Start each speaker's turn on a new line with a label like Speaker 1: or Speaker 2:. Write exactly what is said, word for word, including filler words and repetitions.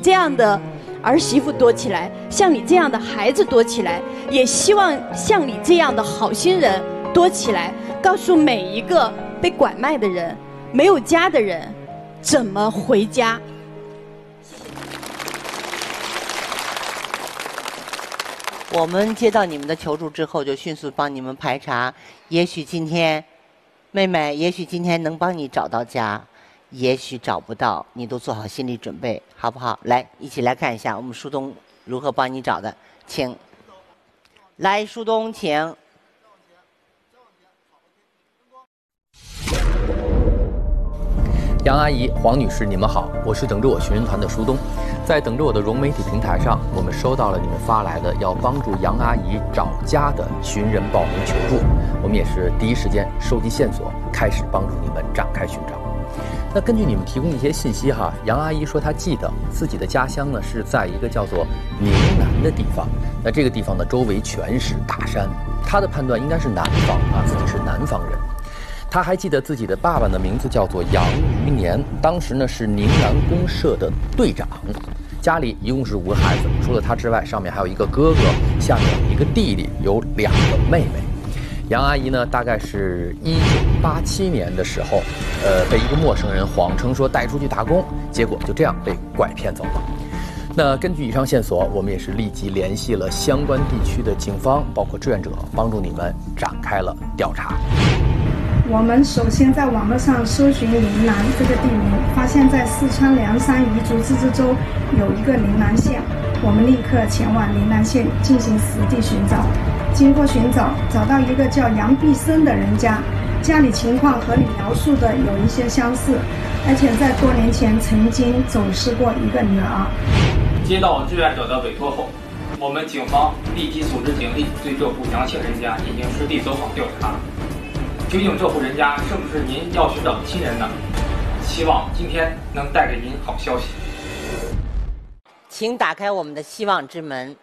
Speaker 1: 这样的儿媳妇多起来，像你这样的孩子多起来，也希望像你这样的好心人多起来，告诉每一个被拐卖的人、没有家的人怎么回家。
Speaker 2: 我们接到你们的求助之后，就迅速帮你们排查。也许今天，妹妹，也许今天能帮你找到家，也许找不到，你都做好心理准备，好不好？来，一起来看一下我们舒东如何帮你找的，请。来，舒东，请。
Speaker 3: 杨阿姨、黄女士，你们好，我是等着我寻人团的舒东。在等着我的融媒体平台上，我们收到了你们发来的要帮助杨阿姨找家的寻人报名求助，我们也是第一时间收集线索，开始帮助你们展开寻找。那根据你们提供一些信息哈，杨阿姨说她记得自己的家乡呢是在一个叫做宁南的地方，那这个地方呢周围全是大山，她的判断应该是南方啊，自己是南方人。他还记得自己的爸爸的名字叫做杨余年，当时呢是宁南公社的队长，家里一共是五个孩子，除了他之外，上面还有一个哥哥，下面有一个弟弟，有两个妹妹。杨阿姨呢，大概是一九八七年的时候，呃，被一个陌生人谎称说带出去打工，结果就这样被拐骗走了。那根据以上线索，我们也是立即联系了相关地区的警方，包括志愿者，帮助你们展开了调查。
Speaker 4: 我们首先在网络上搜寻宁南这个地名，发现在四川凉山彝族自治州有一个宁南县，我们立刻前往宁南县进行实地寻找。经过寻找，找到一个叫杨必生的人家，家里情况和你描述的有一些相似，而且在多年前曾经走失过一个女儿。
Speaker 5: 接到志愿者的委托后，我们警方立即组织警力对这户杨姓人家进行实地走访调查。究竟这户人家是不是您要寻找的亲人呢？希望今天能带给您好消息。
Speaker 2: 请打开我们的希望之门。